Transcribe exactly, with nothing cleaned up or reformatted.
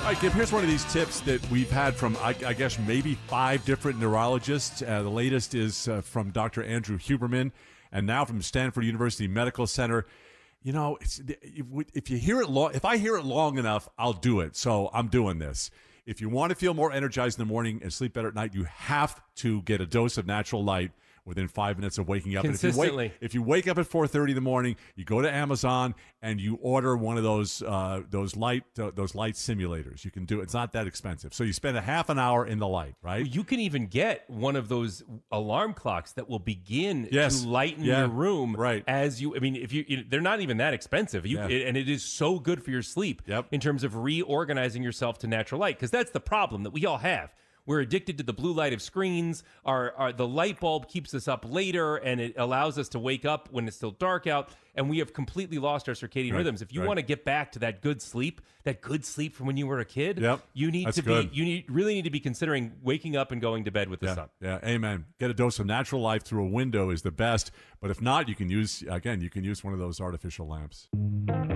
right, Gib, here's one of these tips that we've had from, I, I guess, maybe five different neurologists. Uh, the latest is uh, from Doctor Andrew Huberman, and now from Stanford University Medical Center. You know, it's, if, if you hear it long, if I hear it long enough, I'll do it. So I'm doing this. If you want to feel more energized in the morning and sleep better at night, you have to get a dose of natural light within five minutes of waking up. Consistently. And if you wake, if you wake up at four thirty in the morning, you go to Amazon and you order one of those uh, those light uh, those light simulators. You can do it. It's not that expensive. So you spend a half an hour in the light, right? You can even get one of those alarm clocks that will begin Yes. to lighten Yeah. your room Right. as you. I mean, if you, you they're not even that expensive. You Yeah. and it is so good for your sleep Yep. in terms of reorganizing yourself to natural light, because that's the problem that we all have. We're addicted to the blue light of screens. Our, our the light bulb keeps us up later, and it allows us to wake up when it's still dark out. And we have completely lost our circadian Right, rhythms. If you right. want to get back to that good sleep, that good sleep from when you were a kid, Yep, you need that's to good. be you need really need to be considering waking up and going to bed with the Yeah, sun. yeah, amen. Get a dose of natural light through a window is the best. But if not, you can use, again, you can use one of those artificial lamps.